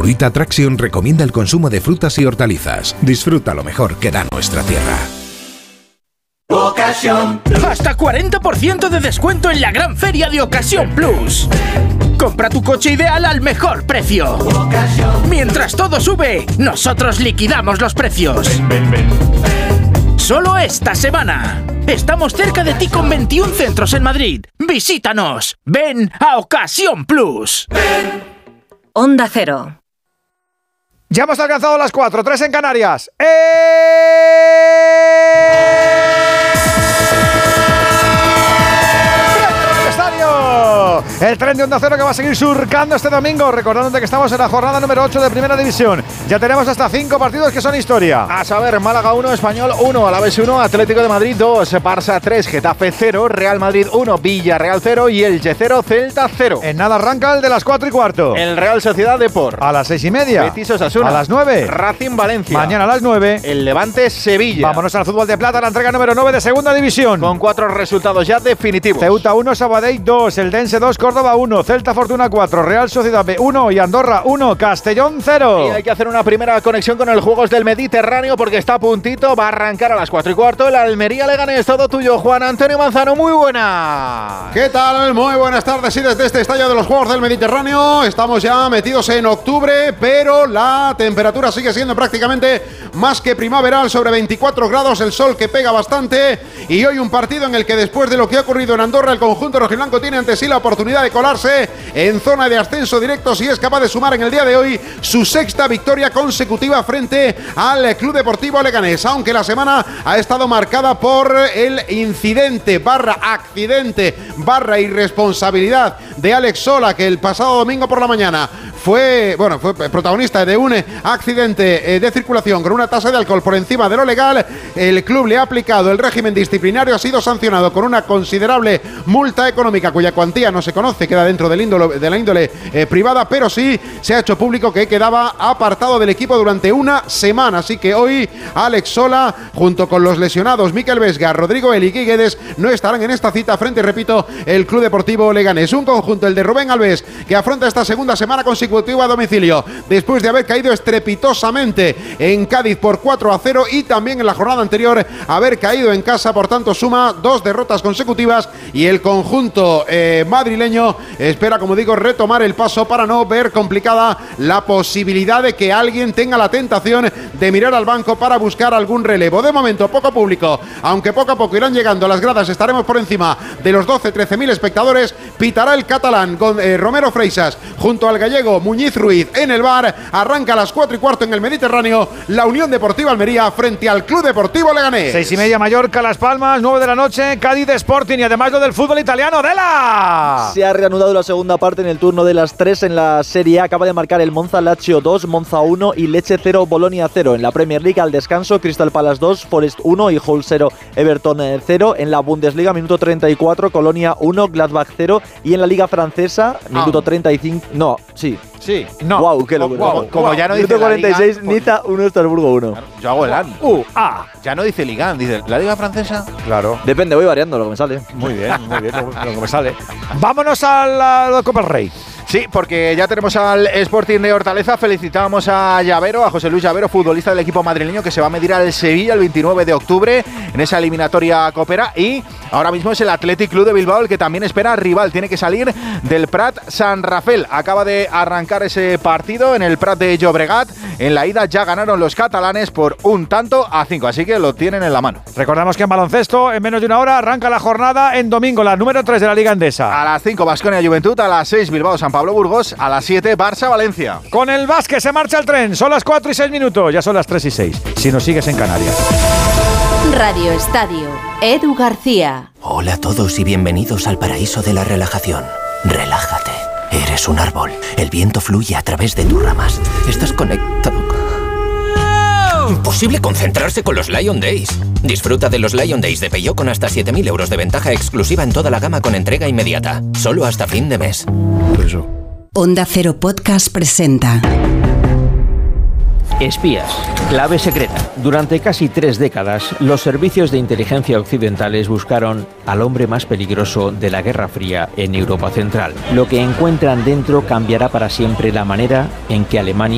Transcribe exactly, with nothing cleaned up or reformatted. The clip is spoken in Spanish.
Fruita Traction recomienda el consumo de frutas y hortalizas. Disfruta lo mejor que da nuestra tierra. Ocasión. Hasta cuarenta por ciento de descuento en la gran feria de Ocasión Plus. Compra tu coche ideal al mejor precio. Mientras todo sube, nosotros liquidamos los precios. Ven, ven, ven. Solo esta semana. Estamos cerca de ti con veintiún centros en Madrid. Visítanos. Ven a Ocasión Plus. Ven. Onda Cero. Ya hemos alcanzado las cuatro, tres en Canarias. ¡Eh! El tren de Onda Cero que va a seguir surcando este domingo, recordándote que estamos en la jornada número ocho de Primera División. Ya tenemos hasta cinco partidos que son historia. A saber, Málaga uno, Español uno, Alavés uno, Atlético de Madrid dos, Barça tres, Getafe cero, Real Madrid uno, Villarreal cero y Elche cero, Celta cero. En nada arranca el de las cuatro y cuarto. El Real Sociedad Depor. A las seis y media. Betis Osasuna. A las nueve. Racing Valencia. Mañana a las nueve. El Levante Sevilla. Vámonos al fútbol de plata, la entrega número nueve de Segunda División. Con cuatro resultados ya definitivos. Ceuta uno, Sabadell dos, Eldense dos, Córdoba uno, Celta Fortuna cuatro, Real Sociedad B uno y Andorra uno, Castellón cero. Y hay que hacer una primera conexión con el Juegos del Mediterráneo porque está a puntito, va a arrancar a las cuatro y cuarto. El Almería Leganés, todo tuyo, Juan Antonio Manzano, muy buena. ¿Qué tal? Muy buenas tardes y desde este estadio de los Juegos del Mediterráneo estamos ya metidos en octubre, pero la temperatura sigue siendo prácticamente más que primaveral, sobre veinticuatro grados, el sol que pega bastante y hoy un partido en el que después de lo que ha ocurrido en Andorra, el conjunto rojiblanco tiene ante sí la oportunidad de colarse en zona de ascenso directo si es capaz de sumar en el día de hoy su sexta victoria consecutiva frente al Club Deportivo Leganés, aunque la semana ha estado marcada por el incidente barra accidente barra irresponsabilidad de Alex Sola, que el pasado domingo por la mañana fue, bueno, fue protagonista de un accidente de circulación con una tasa de alcohol por encima de lo legal. El club le ha aplicado el régimen disciplinario, ha sido sancionado con una considerable multa económica cuya cuantía no se conoce, queda dentro del índole, de la índole eh, privada, pero sí se ha hecho público que quedaba apartado del equipo durante una semana. Así que hoy Alex Sola, junto con los lesionados Mikel Vesga, Rodrigo Eli y Guedes, no estarán en esta cita frente, repito, el Club Deportivo Leganés. Un conjunto, el de Rubén Alves, que afronta esta segunda semana consecutiva a domicilio, después de haber caído estrepitosamente en Cádiz por cuatro a cero y también en la jornada anterior haber caído en casa, por tanto suma dos derrotas consecutivas y el conjunto eh, madrileño espera, como digo, retomar el paso para no ver complicada la posibilidad de que alguien tenga la tentación de mirar al banco para buscar algún relevo. De momento poco público, aunque poco a poco irán llegando a las gradas, estaremos por encima de los doce a trece mil espectadores. Pitará el catalán con eh, Romero Freisas junto al gallego Muñiz Ruiz en el bar. Arranca a las cuatro y cuarto en el Mediterráneo la Unión Deportiva Almería frente al Club Deportivo Leganés. Seis y media Mallorca, Las Palmas, nueve de la noche, Cádiz Sporting y además lo del fútbol italiano. ¡Dela! Se ha reanudado la segunda parte en el turno de las tres en la Serie A. Acaba de marcar el Monza Lazio dos, Monza uno y Lecce cero, Bolonia cero. En la Premier League al descanso, Crystal Palace dos, Forest uno y Hull cero, Everton cero. En la Bundesliga, minuto treinta y cuatro, Colonia uno, Gladbach cero. Y en la Liga Francesa, minuto ah. treinta y cinco, no, sí. Sí, no. Wow, qué locura. Wow, como wow. ya no dice minuto cuarenta y seis, Liga, Niza uno, Estrasburgo uno. Claro, yo hago el an. Uh, ah. Ya no dice Liga, dice la Liga Francesa. Claro. Depende, voy variando lo que me sale. Muy bien, muy bien, lo, lo que me sale. Vámonos a la, a la Copa del Rey. Sí, porque ya tenemos al Sporting de Hortaleza. Felicitábamos a Llavero, a José Luis Llavero, futbolista del equipo madrileño, que se va a medir al Sevilla el veintinueve de octubre en esa eliminatoria copera. Y ahora mismo es el Athletic Club de Bilbao el que también espera rival. Tiene que salir del Prat San Rafael. Acaba de arrancar ese partido en el Prat de Llobregat. En la ida ya ganaron los catalanes por un tanto a cinco, así que lo tienen en la mano. Recordamos que en baloncesto, en menos de una hora, arranca la jornada en domingo, la número tres de la Liga Endesa. A las cinco, Baskonia Juventud, a las seis, Bilbao San Pablo Burgos, a las siete, Barça Valencia. Con el básquet se marcha el tren, son las cuatro y seis minutos, ya son las tres y seis, si nos sigues en Canarias. Radio Estadio, Edu García. Hola a todos y bienvenidos al paraíso de la relajación. Relájate. Eres un árbol. El viento fluye a través de tus ramas. Estás conectado. Imposible concentrarse con los Lion Days. Disfruta de los Lion Days de Peugeot con hasta siete mil euros de ventaja exclusiva en toda la gama con entrega inmediata. Solo hasta fin de mes. Eso. Onda Cero Podcast presenta Espías, clave secreta. Durante casi tres décadas, los servicios de inteligencia occidentales buscaron al hombre más peligroso de la Guerra Fría en Europa Central. Lo que encuentran dentro cambiará para siempre la manera en que Alemania